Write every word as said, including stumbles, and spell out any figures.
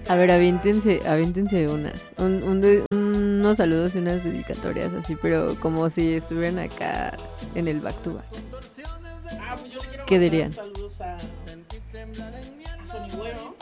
A ver, aviéntense, aviéntense unas. Un, un de- unos saludos y unas dedicatorias así, pero como si estuvieran acá en el back to back. Ah, pues yo le quiero ¿Qué mandar dirían? saludos